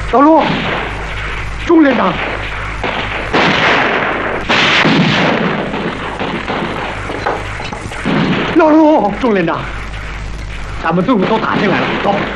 老陆，钟连长，老陆，钟连长，咱们队伍都打进来了，走。